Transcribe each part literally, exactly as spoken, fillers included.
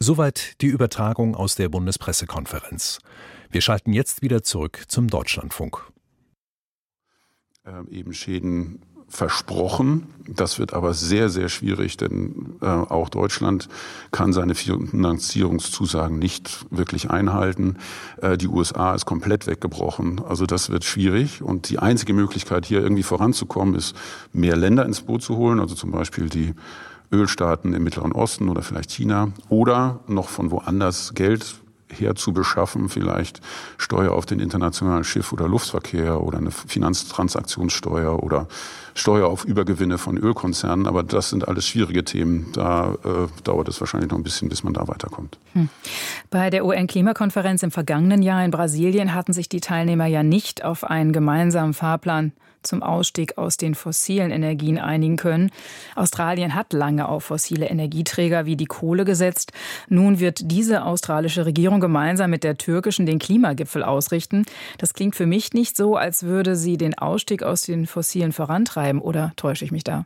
Soweit die Übertragung aus der Bundespressekonferenz. Wir schalten jetzt wieder zurück zum Deutschlandfunk. Ähm, eben Schäden versprochen. Das wird aber sehr, sehr schwierig, denn äh, auch Deutschland kann seine Finanzierungszusagen nicht wirklich einhalten. Äh, die U S A ist komplett weggebrochen. Also das wird schwierig. Und die einzige Möglichkeit, hier irgendwie voranzukommen, ist, mehr Länder ins Boot zu holen, also zum Beispiel die Ölstaaten im Mittleren Osten oder vielleicht China, oder noch von woanders Geld herzubeschaffen, vielleicht Steuer auf den internationalen Schiff- oder Luftverkehr oder eine Finanztransaktionssteuer oder Steuer auf Übergewinne von Ölkonzernen. Aber das sind alles schwierige Themen. Da äh, dauert es wahrscheinlich noch ein bisschen, bis man da weiterkommt. Hm. Bei der U N-Klimakonferenz im vergangenen Jahr in Brasilien hatten sich die Teilnehmer ja nicht auf einen gemeinsamen Fahrplan zum Ausstieg aus den fossilen Energien einigen können. Australien hat lange auf fossile Energieträger wie die Kohle gesetzt. Nun wird diese australische Regierung gemeinsam mit der türkischen den Klimagipfel ausrichten. Das klingt für mich nicht so, als würde sie den Ausstieg aus den Fossilen vorantreiben. Oder täusche ich mich da?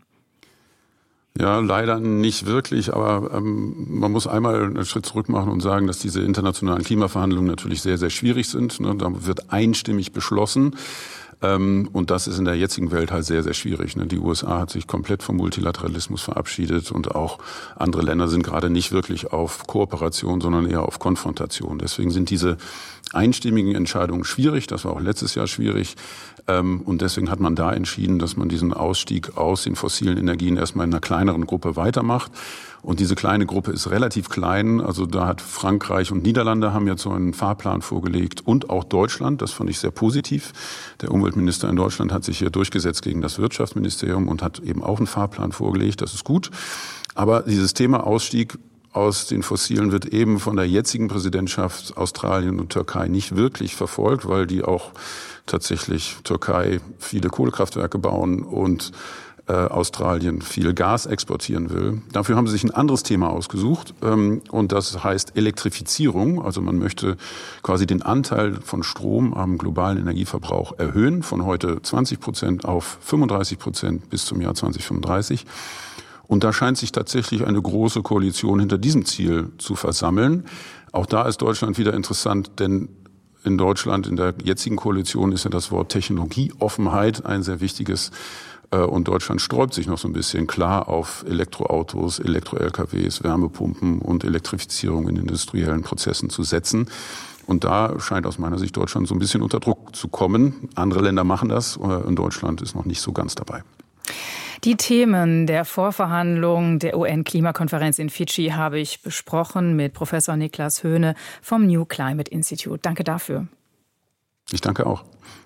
Ja, leider nicht wirklich, aber ähm, man muss einmal einen Schritt zurück machen und sagen, dass diese internationalen Klimaverhandlungen natürlich sehr, sehr schwierig sind. Ne? Da wird einstimmig beschlossen. Ähm, und das ist in der jetzigen Welt halt sehr, sehr schwierig. Ne? Die U S A hat sich komplett vom Multilateralismus verabschiedet und auch andere Länder sind gerade nicht wirklich auf Kooperation, sondern eher auf Konfrontation. Deswegen sind diese einstimmigen Entscheidungen schwierig. Das war auch letztes Jahr schwierig. Ähm, und deswegen hat man da entschieden, dass man diesen Ausstieg aus den fossilen Energien erstmal in einer kleineren Gruppe weitermacht. Und diese kleine Gruppe ist relativ klein. Also da hat Frankreich und Niederlande haben jetzt so einen Fahrplan vorgelegt und auch Deutschland. Das fand ich sehr positiv. Der Umweltminister in Deutschland hat sich hier durchgesetzt gegen das Wirtschaftsministerium und hat eben auch einen Fahrplan vorgelegt. Das ist gut. Aber dieses Thema Ausstieg aus den Fossilen wird eben von der jetzigen Präsidentschaft Australien und Türkei nicht wirklich verfolgt, weil die auch tatsächlich Türkei viele Kohlekraftwerke bauen und äh, Australien viel Gas exportieren will. Dafür haben sie sich ein anderes Thema ausgesucht ähm, und das heißt Elektrifizierung. Also man möchte quasi den Anteil von Strom am globalen Energieverbrauch erhöhen, von heute zwanzig Prozent auf fünfunddreißig Prozent bis zum Jahr zweitausendfünfunddreißig. Und da scheint sich tatsächlich eine große Koalition hinter diesem Ziel zu versammeln. Auch da ist Deutschland wieder interessant, denn in Deutschland, in der jetzigen Koalition, ist ja das Wort Technologieoffenheit ein sehr wichtiges. Und Deutschland sträubt sich noch so ein bisschen klar auf Elektroautos, Elektro-L K Ws, Wärmepumpen und Elektrifizierung in industriellen Prozessen zu setzen. Und da scheint aus meiner Sicht Deutschland so ein bisschen unter Druck zu kommen. Andere Länder machen das und Deutschland ist noch nicht so ganz dabei. Die Themen der Vorverhandlungen der U N-Klimakonferenz in Fidschi habe ich besprochen mit Professor Niklas Höhne vom New Climate Institute. Danke dafür. Ich danke auch.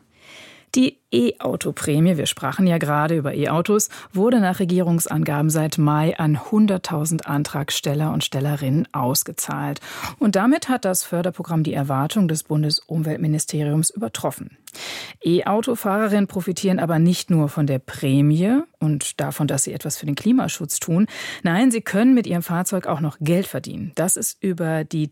Die E-Auto-Prämie, wir sprachen ja gerade über E-Autos, wurde nach Regierungsangaben seit Mai an hunderttausend Antragsteller und Stellerinnen ausgezahlt. Und damit hat das Förderprogramm die Erwartung des Bundesumweltministeriums übertroffen. E-Autofahrerinnen profitieren aber nicht nur von der Prämie und davon, dass sie etwas für den Klimaschutz tun. Nein, sie können mit ihrem Fahrzeug auch noch Geld verdienen. Das ist über die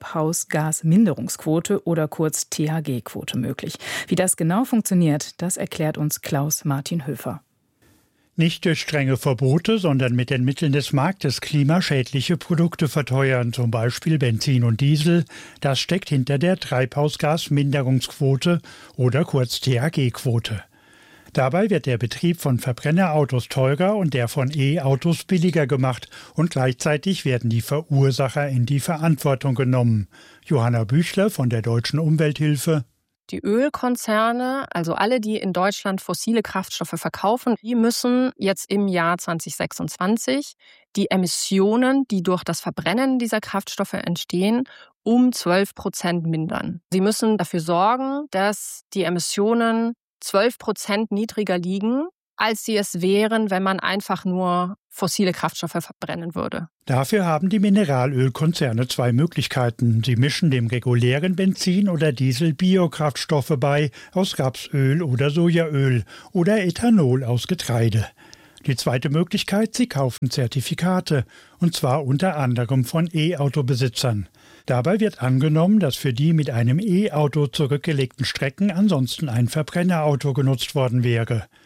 Treibhausgasminderungsquote oder kurz T H G-Quote möglich. Wie das genau funktioniert, das erklärt uns Klaus-Martin Höfer. Nicht durch strenge Verbote, sondern mit den Mitteln des Marktes klimaschädliche Produkte verteuern, zum Beispiel Benzin und Diesel. Das steckt hinter der Treibhausgasminderungsquote oder kurz T H G-Quote. Dabei wird der Betrieb von Verbrennerautos teurer und der von E-Autos billiger gemacht und gleichzeitig werden die Verursacher in die Verantwortung genommen. Johanna Büchler von der Deutschen Umwelthilfe. Die Ölkonzerne, also alle, die in Deutschland fossile Kraftstoffe verkaufen, die müssen jetzt im Jahr zwanzig sechsundzwanzig die Emissionen, die durch das Verbrennen dieser Kraftstoffe entstehen, um zwölf Prozent mindern. Sie müssen dafür sorgen, dass die Emissionen zwölf Prozent niedriger liegen, als sie es wären, wenn man einfach nur fossile Kraftstoffe verbrennen würde. Dafür haben die Mineralölkonzerne zwei Möglichkeiten. Sie mischen dem regulären Benzin oder Diesel Biokraftstoffe bei, aus Rapsöl oder Sojaöl oder Ethanol aus Getreide. Die zweite Möglichkeit, sie kaufen Zertifikate, und zwar unter anderem von E-Auto-Besitzern. Dabei wird angenommen, dass für die mit einem E-Auto zurückgelegten Strecken ansonsten ein Verbrennerauto genutzt worden wäre.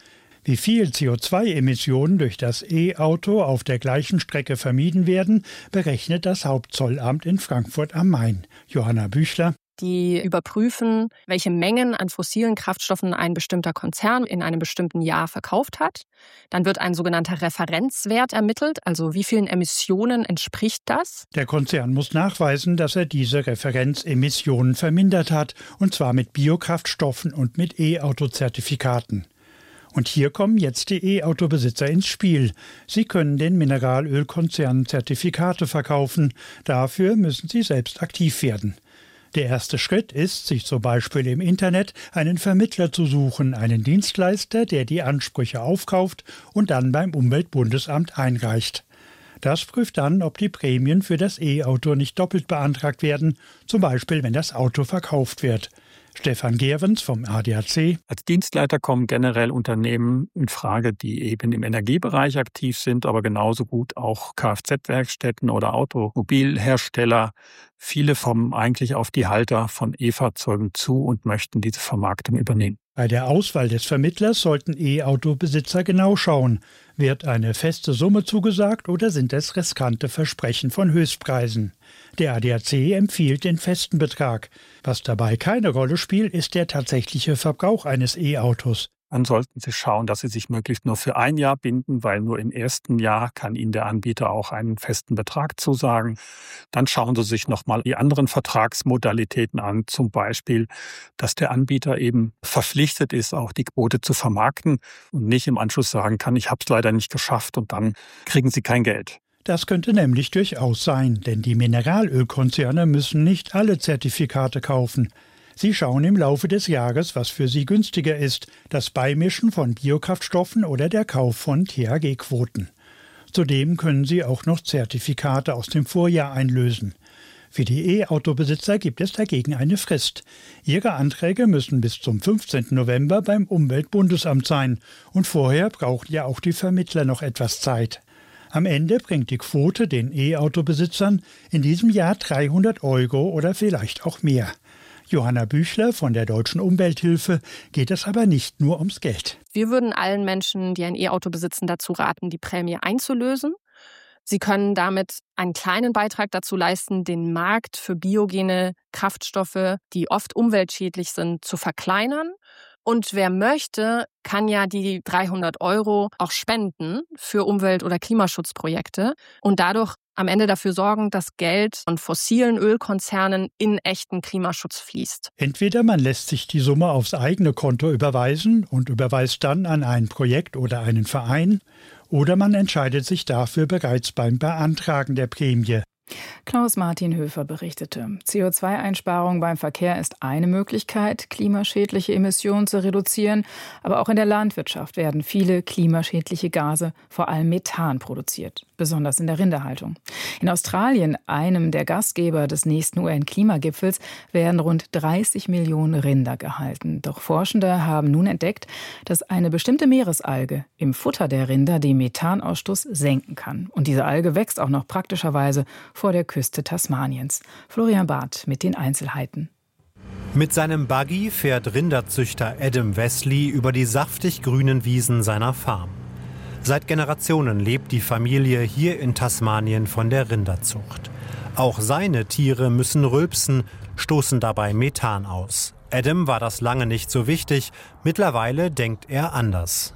Wie viel C O zwei Emissionen durch das E-Auto auf der gleichen Strecke vermieden werden, berechnet das Hauptzollamt in Frankfurt am Main. Johanna Büchler. Die überprüfen, welche Mengen an fossilen Kraftstoffen ein bestimmter Konzern in einem bestimmten Jahr verkauft hat. Dann wird ein sogenannter Referenzwert ermittelt, also wie vielen Emissionen entspricht das? Der Konzern muss nachweisen, dass er diese Referenzemissionen vermindert hat, und zwar mit Biokraftstoffen und mit E-Auto-Zertifikaten. Und hier kommen jetzt die E-Auto-Besitzer ins Spiel. Sie können den Mineralölkonzernen Zertifikate verkaufen. Dafür müssen sie selbst aktiv werden. Der erste Schritt ist, sich zum Beispiel im Internet einen Vermittler zu suchen, einen Dienstleister, der die Ansprüche aufkauft und dann beim Umweltbundesamt einreicht. Das prüft dann, ob die Prämien für das E-Auto nicht doppelt beantragt werden, zum Beispiel wenn das Auto verkauft wird. Stefan Gerwens vom A D A C. Als Dienstleiter kommen generell Unternehmen in Frage, die eben im Energiebereich aktiv sind, aber genauso gut auch Kfz-Werkstätten oder Automobilhersteller. Viele kommen eigentlich auf die Halter von E-Fahrzeugen zu und möchten diese Vermarktung übernehmen. Bei der Auswahl des Vermittlers sollten E-Auto-Besitzer genau schauen. Wird eine feste Summe zugesagt oder sind es riskante Versprechen von Höchstpreisen? Der A D A C empfiehlt den festen Betrag. Was dabei keine Rolle spielt, ist der tatsächliche Verbrauch eines E-Autos. Dann sollten Sie schauen, dass Sie sich möglichst nur für ein Jahr binden, weil nur im ersten Jahr kann Ihnen der Anbieter auch einen festen Betrag zusagen. Dann schauen Sie sich nochmal die anderen Vertragsmodalitäten an, zum Beispiel, dass der Anbieter eben verpflichtet ist, auch die Quote zu vermarkten und nicht im Anschluss sagen kann, ich habe es leider nicht geschafft und dann kriegen Sie kein Geld. Das könnte nämlich durchaus sein, denn die Mineralölkonzerne müssen nicht alle Zertifikate kaufen. Sie schauen im Laufe des Jahres, was für sie günstiger ist, das Beimischen von Biokraftstoffen oder der Kauf von T H G-Quoten. Zudem können sie auch noch Zertifikate aus dem Vorjahr einlösen. Für die E-Auto-Besitzer gibt es dagegen eine Frist. Ihre Anträge müssen bis zum fünfzehnten November beim Umweltbundesamt sein. Und vorher brauchen ja auch die Vermittler noch etwas Zeit. Am Ende bringt die Quote den E-Auto-Besitzern in diesem Jahr dreihundert Euro oder vielleicht auch mehr. Johanna Büchler von der Deutschen Umwelthilfe geht es aber nicht nur ums Geld. Wir würden allen Menschen, die ein E-Auto besitzen, dazu raten, die Prämie einzulösen. Sie können damit einen kleinen Beitrag dazu leisten, den Markt für biogene Kraftstoffe, die oft umweltschädlich sind, zu verkleinern. Und wer möchte, kann ja die dreihundert Euro auch spenden für Umwelt- oder Klimaschutzprojekte und dadurch am Ende dafür sorgen, dass Geld von fossilen Ölkonzernen in echten Klimaschutz fließt. Entweder man lässt sich die Summe aufs eigene Konto überweisen und überweist dann an ein Projekt oder einen Verein, oder man entscheidet sich dafür bereits beim Beantragen der Prämie. Klaus-Martin Höfer berichtete, C O zwei Einsparung beim Verkehr ist eine Möglichkeit, klimaschädliche Emissionen zu reduzieren. Aber auch in der Landwirtschaft werden viele klimaschädliche Gase, vor allem Methan, produziert, besonders in der Rinderhaltung. In Australien, einem der Gastgeber des nächsten U N-Klimagipfels, werden rund dreißig Millionen Rinder gehalten. Doch Forschende haben nun entdeckt, dass eine bestimmte Meeresalge im Futter der Rinder den Methanausstoß senken kann. Und diese Alge wächst auch noch praktischerweise vor der Küste Tasmaniens. Florian Barth mit den Einzelheiten. Mit seinem Buggy fährt Rinderzüchter Adam Wesley über die saftig grünen Wiesen seiner Farm. Seit Generationen lebt die Familie hier in Tasmanien von der Rinderzucht. Auch seine Tiere müssen rülpsen, stoßen dabei Methan aus. Adam war das lange nicht so wichtig. Mittlerweile denkt er anders.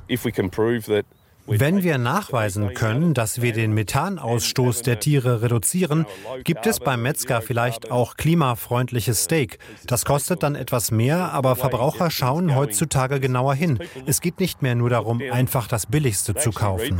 Wenn wir nachweisen können, dass wir den Methanausstoß der Tiere reduzieren, gibt es beim Metzger vielleicht auch klimafreundliches Steak. Das kostet dann etwas mehr, aber Verbraucher schauen heutzutage genauer hin. Es geht nicht mehr nur darum, einfach das Billigste zu kaufen.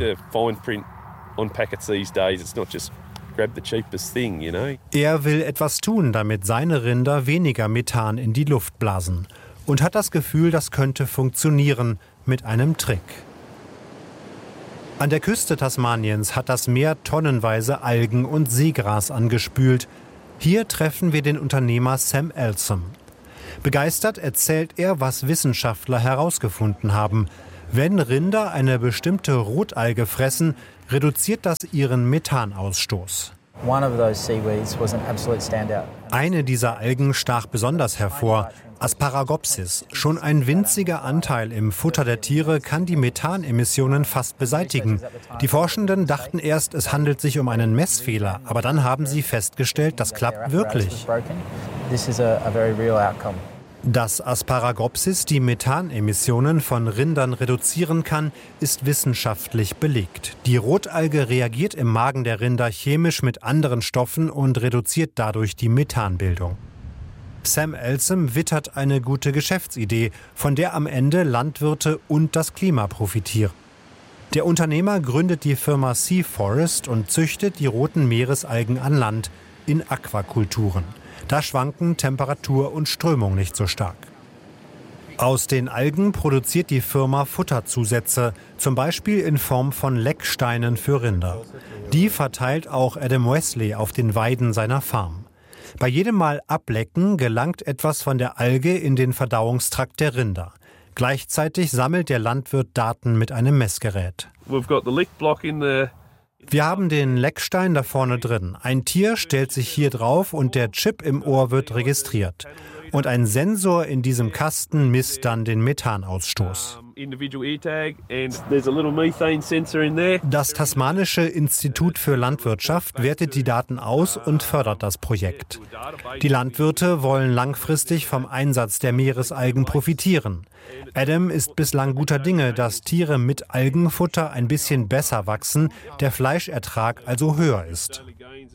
Er will etwas tun, damit seine Rinder weniger Methan in die Luft blasen. Und hat das Gefühl, das könnte funktionieren mit einem Trick. An der Küste Tasmaniens hat das Meer tonnenweise Algen und Seegras angespült. Hier treffen wir den Unternehmer Sam Elsom. Begeistert erzählt er, was Wissenschaftler herausgefunden haben. Wenn Rinder eine bestimmte Rotalge fressen, reduziert das ihren Methanausstoß. Eine dieser Algen stach besonders hervor. Asparagopsis, schon ein winziger Anteil im Futter der Tiere, kann die Methanemissionen fast beseitigen. Die Forschenden dachten erst, es handelt sich um einen Messfehler, aber dann haben sie festgestellt, das klappt wirklich. Dass Asparagopsis die Methanemissionen von Rindern reduzieren kann, ist wissenschaftlich belegt. Die Rotalge reagiert im Magen der Rinder chemisch mit anderen Stoffen und reduziert dadurch die Methanbildung. Sam Elsom wittert eine gute Geschäftsidee, von der am Ende Landwirte und das Klima profitieren. Der Unternehmer gründet die Firma Sea Forest und züchtet die roten Meeresalgen an Land in Aquakulturen. Da schwanken Temperatur und Strömung nicht so stark. Aus den Algen produziert die Firma Futterzusätze, zum Beispiel in Form von Lecksteinen für Rinder. Die verteilt auch Adam Wesley auf den Weiden seiner Farm. Bei jedem Mal ablecken gelangt etwas von der Alge in den Verdauungstrakt der Rinder. Gleichzeitig sammelt der Landwirt Daten mit einem Messgerät. We've got the lick block in the Wir haben den Leckstein da vorne drin. Ein Tier stellt sich hier drauf und der Chip im Ohr wird registriert. Und ein Sensor in diesem Kasten misst dann den Methanausstoß. Das Tasmanische Institut für Landwirtschaft wertet die Daten aus und fördert das Projekt. Die Landwirte wollen langfristig vom Einsatz der Meeresalgen profitieren. Adam ist bislang guter Dinge, dass Tiere mit Algenfutter ein bisschen besser wachsen, der Fleischertrag also höher ist.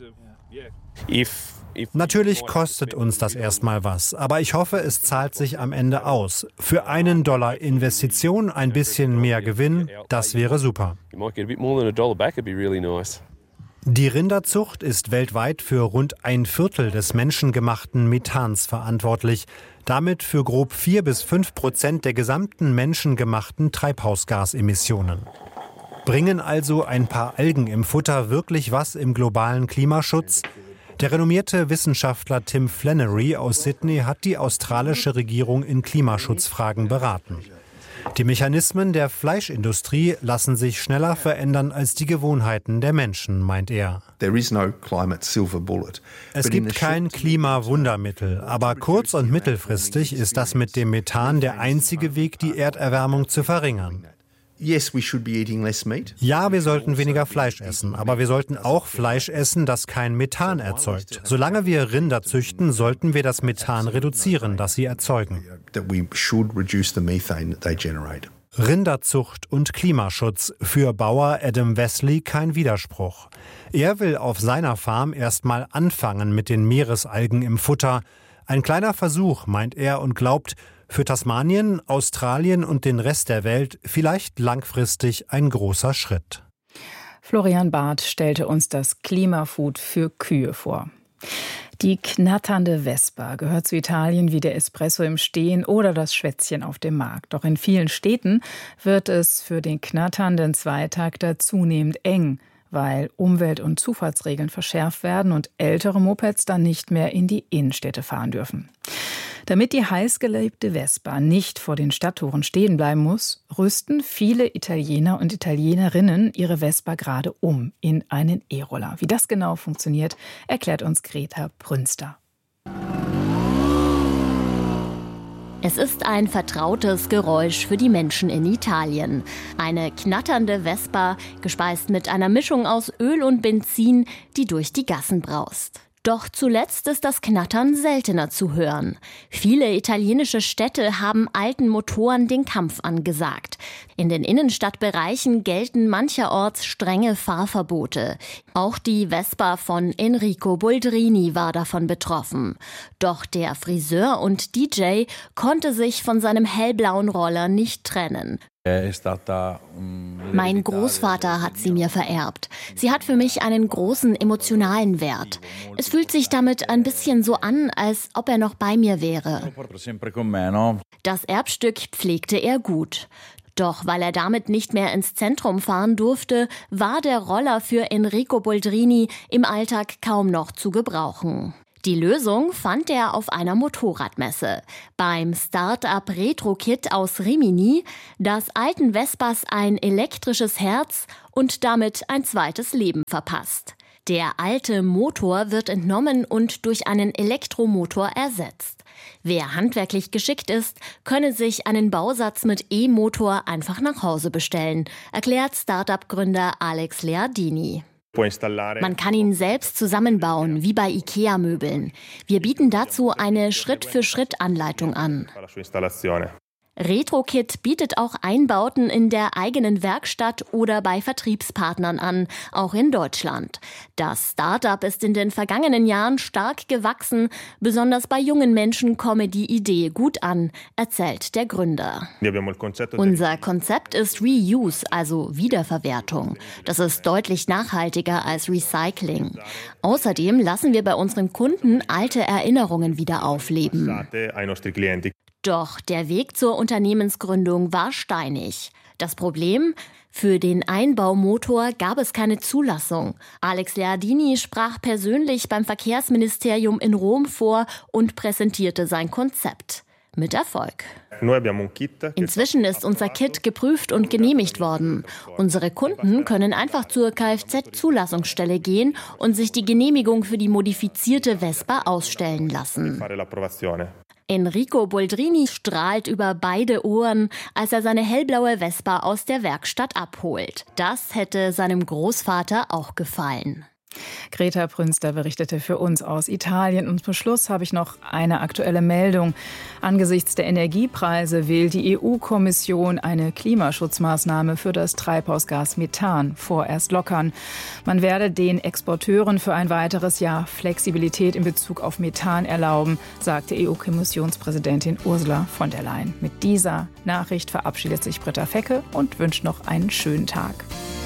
Natürlich kostet uns das erstmal was, aber ich hoffe, es zahlt sich am Ende aus. Für einen Dollar Investition ein bisschen mehr Gewinn, das wäre super. Die Rinderzucht ist weltweit für rund ein Viertel des menschengemachten Methans verantwortlich, damit für grob vier bis fünf Prozent der gesamten menschengemachten Treibhausgasemissionen. Bringen also ein paar Algen im Futter wirklich was im globalen Klimaschutz? Der renommierte Wissenschaftler Tim Flannery aus Sydney hat die australische Regierung in Klimaschutzfragen beraten. Die Mechanismen der Fleischindustrie lassen sich schneller verändern als die Gewohnheiten der Menschen, meint er. Es gibt kein Klimawundermittel, aber kurz- und mittelfristig ist das mit dem Methan der einzige Weg, die Erderwärmung zu verringern. Ja, wir sollten weniger Fleisch essen, aber wir sollten auch Fleisch essen, das kein Methan erzeugt. Solange wir Rinder züchten, sollten wir das Methan reduzieren, das sie erzeugen. Rinderzucht und Klimaschutz, für Bauer Adam Wesley kein Widerspruch. Er will auf seiner Farm erst mal anfangen mit den Meeresalgen im Futter. Ein kleiner Versuch, meint er, und glaubt, für Tasmanien, Australien und den Rest der Welt vielleicht langfristig ein großer Schritt. Florian Barth stellte uns das Klimafood für Kühe vor. Die knatternde Vespa gehört zu Italien wie der Espresso im Stehen oder das Schwätzchen auf dem Markt. Doch in vielen Städten wird es für den knatternden Zweitakter zunehmend eng, weil Umwelt- und Zufahrtsregeln verschärft werden und ältere Mopeds dann nicht mehr in die Innenstädte fahren dürfen. Damit die heißgeliebte Vespa nicht vor den Stadttoren stehen bleiben muss, rüsten viele Italiener und Italienerinnen ihre Vespa gerade um in einen E-Roller. Wie das genau funktioniert, erklärt uns Greta Brünster. Es ist ein vertrautes Geräusch für die Menschen in Italien. Eine knatternde Vespa, gespeist mit einer Mischung aus Öl und Benzin, die durch die Gassen braust. Doch zuletzt ist das Knattern seltener zu hören. Viele italienische Städte haben alten Motoren den Kampf angesagt. In den Innenstadtbereichen gelten mancherorts strenge Fahrverbote. Auch die Vespa von Enrico Boldrini war davon betroffen. Doch der Friseur und D J konnte sich von seinem hellblauen Roller nicht trennen. Mein Großvater hat sie mir vererbt. Sie hat für mich einen großen emotionalen Wert. Es fühlt sich damit ein bisschen so an, als ob er noch bei mir wäre. Das Erbstück pflegte er gut. Doch weil er damit nicht mehr ins Zentrum fahren durfte, war der Roller für Enrico Boldrini im Alltag kaum noch zu gebrauchen. Die Lösung fand er auf einer Motorradmesse. Beim Start-up Retro-Kit aus Rimini, das alten Vespas ein elektrisches Herz und damit ein zweites Leben verpasst. Der alte Motor wird entnommen und durch einen Elektromotor ersetzt. Wer handwerklich geschickt ist, könne sich einen Bausatz mit E-Motor einfach nach Hause bestellen, erklärt Start-up-Gründer Alex Leardini. Man kann ihn selbst zusammenbauen, wie bei IKEA-Möbeln. Wir bieten dazu eine Schritt-für-Schritt-Anleitung an. RetroKit bietet auch Einbauten in der eigenen Werkstatt oder bei Vertriebspartnern an, auch in Deutschland. Das Start-up ist in den vergangenen Jahren stark gewachsen. Besonders bei jungen Menschen komme die Idee gut an, erzählt der Gründer. Unser Konzept ist Reuse, also Wiederverwertung. Das ist deutlich nachhaltiger als Recycling. Außerdem lassen wir bei unseren Kunden alte Erinnerungen wieder aufleben. Doch der Weg zur Unternehmensgründung war steinig. Das Problem? Für den Einbaumotor gab es keine Zulassung. Alex Leardini sprach persönlich beim Verkehrsministerium in Rom vor und präsentierte sein Konzept. Mit Erfolg. Inzwischen ist unser Kit geprüft und genehmigt worden. Unsere Kunden können einfach zur Kfz-Zulassungsstelle gehen und sich die Genehmigung für die modifizierte Vespa ausstellen lassen. Enrico Boldrini strahlt über beide Ohren, als er seine hellblaue Vespa aus der Werkstatt abholt. Das hätte seinem Großvater auch gefallen. Greta Brünster berichtete für uns aus Italien. Und zum Schluss habe ich noch eine aktuelle Meldung. Angesichts der Energiepreise will die E U-Kommission eine Klimaschutzmaßnahme für das Treibhausgas Methan vorerst lockern. Man werde den Exporteuren für ein weiteres Jahr Flexibilität in Bezug auf Methan erlauben, sagte E U-Kommissionspräsidentin Ursula von der Leyen. Mit dieser Nachricht verabschiedet sich Britta Fecke und wünscht noch einen schönen Tag.